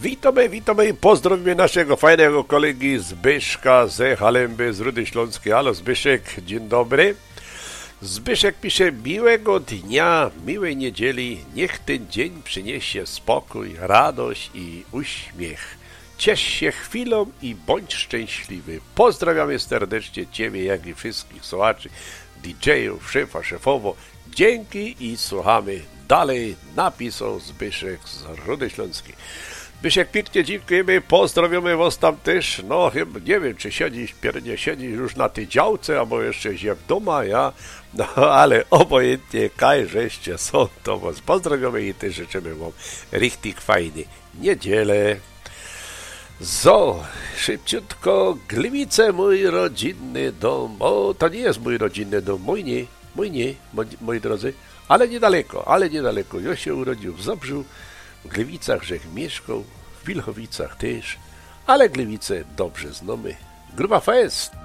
Witamy i pozdrowimy naszego fajnego kolegi Zbyszka z Halemby z Rudy Śląskiej. Halo Zbyszek, dzień dobry. Zbyszek pisze: miłego dnia, miłej niedzieli, niech ten dzień przyniesie spokój, radość i uśmiech. Ciesz się chwilą i bądź szczęśliwy. Pozdrawiamy serdecznie Ciebie, jak i wszystkich słuchaczy, DJ-ów, szefowo. Dzięki i słuchamy dalej, napisał Zbyszek z Rudy Śląskiej. Zbyszek, pięknie dziękujemy, pozdrawiamy was tam też. No chyba, nie wiem, czy siedzisz już na tej działce, albo jeszcze się w domu, ja. No ale obojętnie, kaj żeście są, to was pozdrawiamy i też życzymy wam richtig fajny niedzielę. So, szybciutko, Gliwice, mój rodzinny dom. O, to nie jest mój rodzinny dom, mój nie, moi drodzy, ale niedaleko. Ja się urodził w Zabrzu, w Gliwicach żech mieszkał, w Wilchowicach też, ale Gliwice dobrze znamy. Gruba fest!